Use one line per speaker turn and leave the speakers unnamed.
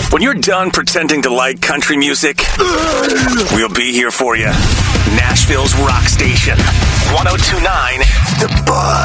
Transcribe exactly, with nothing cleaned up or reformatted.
When you're done pretending to like country music, we'll be here for you. Nashville's rock station, one oh two point nine The Buzz.